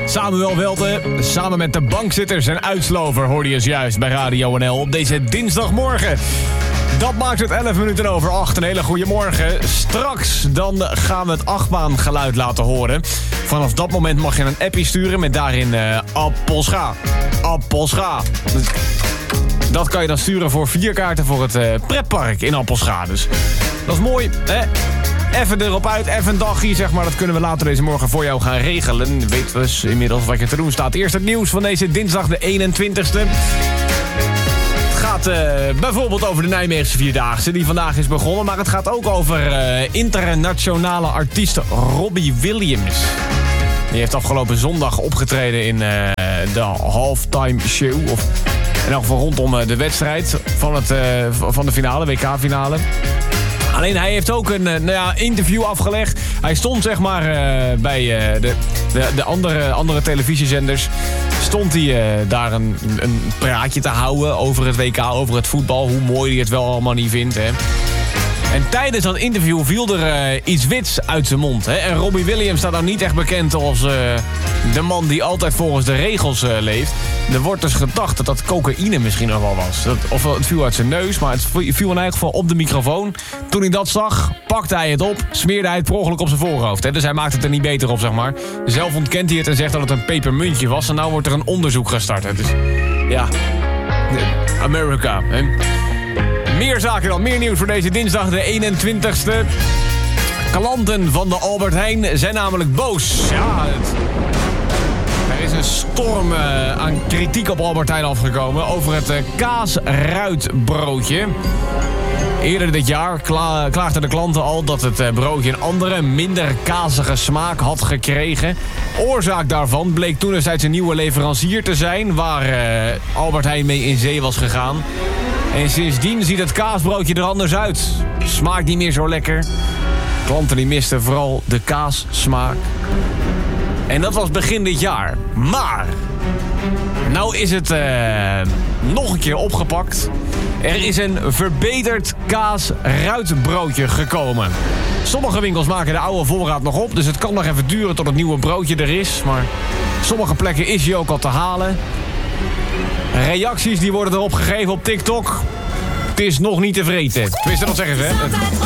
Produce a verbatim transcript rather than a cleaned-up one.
Samuel Welte, samen met de bankzitters en uitslover hoorde je juist bij Radio N L op deze dinsdagmorgen. Dat maakt het elf minuten over acht. Een hele goede morgen. Straks dan gaan we het achtbaangeluid laten horen. Vanaf dat moment mag je een appie sturen met daarin uh, Appelscha. Appelscha. Dat kan je dan sturen voor vier kaarten voor het uh, pretpark in Appelscha. Dus dat is mooi, hè? Even erop uit, even een dagje, zeg maar. Dat kunnen we later deze morgen voor jou gaan regelen. Weet dus inmiddels wat je te doen staat. Eerst het nieuws van deze dinsdag de eenentwintigste. Het gaat uh, bijvoorbeeld over de Nijmeegse Vierdaagse die vandaag is begonnen. Maar het gaat ook over uh, internationale artiest Robbie Williams. Die heeft afgelopen zondag opgetreden in uh, de halftime show. Of in elk geval rondom uh, de wedstrijd van, het, uh, van de finale, W K-finale. Alleen hij heeft ook een uh, nou ja, interview afgelegd. Hij stond zeg maar uh, bij uh, de, de, de andere, andere televisiezenders. Stond hij uh, daar een, een praatje te houden over het W K, over het voetbal. Hoe mooi hij het wel allemaal niet vindt, hè. En tijdens dat interview viel er uh, iets wits uit zijn mond. Hè? En Robbie Williams staat nou niet echt bekend als uh, de man die altijd volgens de regels uh, leeft. Er wordt dus gedacht dat dat cocaïne misschien nog wel was. Dat, of het viel uit zijn neus, maar het viel in elk geval op de microfoon. Toen hij dat zag, pakte hij het op, smeerde hij het per ongeluk op zijn voorhoofd. Hè? Dus hij maakt het er niet beter op, zeg maar. Zelf ontkent hij het en zegt dat het een pepermuntje was. En nou wordt er een onderzoek gestart. Hè? Dus ja, Amerika, hè? Meer zaken dan, meer nieuws voor deze dinsdag de eenentwintigste. Klanten van de Albert Heijn zijn namelijk boos. Ja, het... er is een storm uh, aan kritiek op Albert Heijn afgekomen over het uh, kaasruitbroodje. Eerder dit jaar kla- klaagden de klanten al dat het uh, broodje een andere, minder kazige smaak had gekregen. Oorzaak daarvan bleek toen destijds een nieuwe leverancier te zijn, waar uh, Albert Heijn mee in zee was gegaan. En sindsdien ziet het kaasbroodje er anders uit. Smaakt niet meer zo lekker. Klanten die misten vooral de kaassmaak. En dat was begin dit jaar. Maar nou is het uh, nog een keer opgepakt. Er is een verbeterd kaasruitbroodje gekomen. Sommige winkels maken de oude voorraad nog op, dus het kan nog even duren tot het nieuwe broodje er is. Maar sommige plekken is hij ook al te halen. Reacties die worden erop gegeven op TikTok. Het is nog niet te vreten. Tenminste, dat zeggen ze, hè?